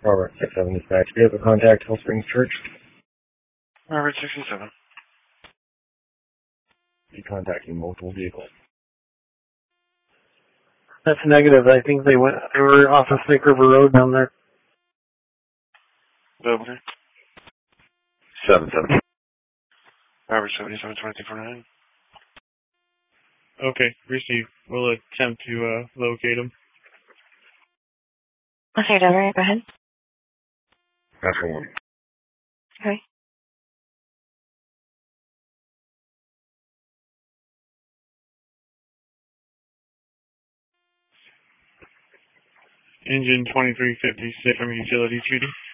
Robert 67 dispatch. Vehicle contact, Hill Springs Church. Robert 67. Be contacting multiple vehicles. That's negative. I think they were off of Snake River Road down there. Over. 77. Robert 77, 24-9. Okay, receive. We'll attempt to locate him. Okay, Denver, go ahead. That's the one. Okay. Engine 2356 from Utility Duty.